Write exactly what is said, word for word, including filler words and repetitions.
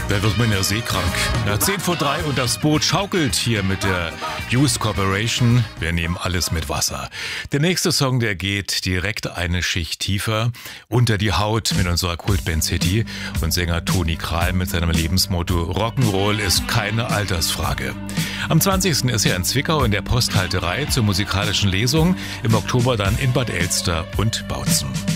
Da wird man ja seekrank. Na, zehn vor drei und das Boot schaukelt hier mit der Hughes Corporation. Wir nehmen alles mit Wasser. Der nächste Song, der geht direkt eine Schicht tiefer. Unter die Haut mit unserer Kultband City und Sänger Toni Kral mit seinem Lebensmotto Rock'n'Roll ist keine Altersfrage. Am zwanzigsten ist er in Zwickau in der Posthalterei zur musikalischen Lesung. Im Oktober dann in Bad Elster und Bautzen.